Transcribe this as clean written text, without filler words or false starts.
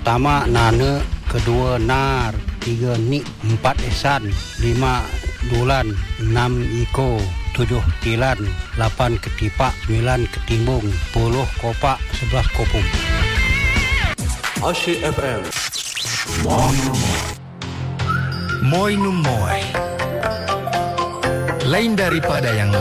Pertama Nane, kedua Nar, tiga Nik, empat Ehsan, lima Dulan, enam Iko, 7 Tilan, 8 Ketipak, 9 Ketimbung, 10 Kopak, 11 Kopung. Asyik FM. Moi nu moi. Lain daripada yang